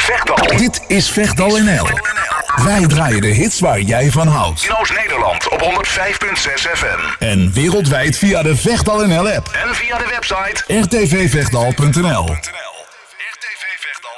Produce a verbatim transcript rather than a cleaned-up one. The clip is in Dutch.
Vechtdal. Dit is Vechtdal N L. Wij draaien de hits waar jij van houdt. In Oost-Nederland op honderd vijf komma zes F M. En wereldwijd via de Vechtdal N L app. En via de website r t v vechtdal punt n l.